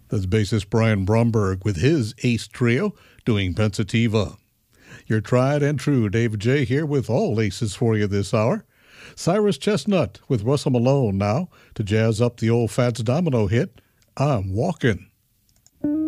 That's bassist Brian Bromberg with his Ace Trio doing Pensativa. Your tried and true David J. here with all aces for you this hour. Cyrus Chestnut with Russell Malone now to jazz up the old Fats Domino hit, I'm Walking.